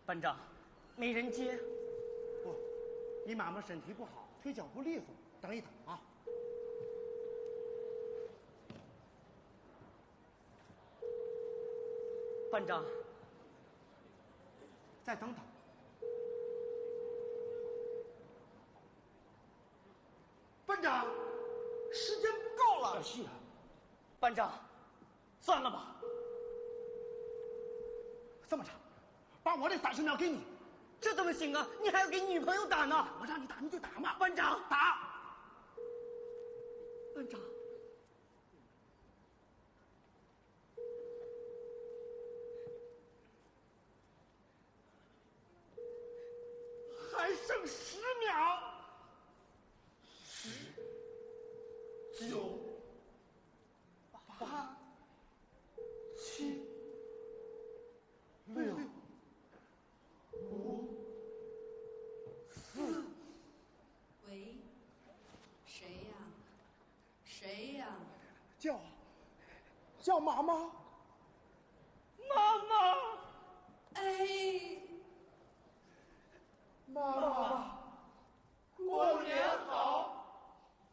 班长，没人接。 不，你妈妈身体不好，腿脚不利索，等一等啊。 班长， 再等等。班长，时间不够了。是啊。 班长，算了吧。 这么着，把我这30秒给你。 这怎么行啊？你还要给女朋友打呢。 我让你打你就打嘛。 班长， 打。 班长。 还剩10秒。10、9、8、7、6、5、4。 喂，谁呀？谁呀？ 叫妈妈。 妈妈。 哎。